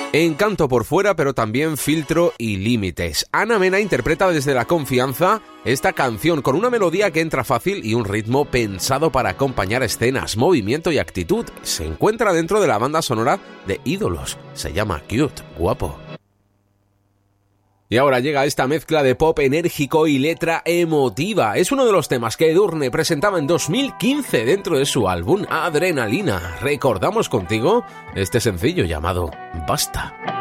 Encanto por fuera, pero también filtro y límites. Ana Mena interpreta desde la confianza esta canción con una melodía que entra fácil y un ritmo pensado para acompañar escenas, movimiento y actitud. Se encuentra dentro de la banda sonora de Ídolos. Se llama Cute, guapo. Y ahora llega esta mezcla de pop enérgico y letra emotiva. Es uno de los temas que Edurne presentaba en 2015 dentro de su álbum Adrenalina. Recordamos contigo este sencillo llamado Basta.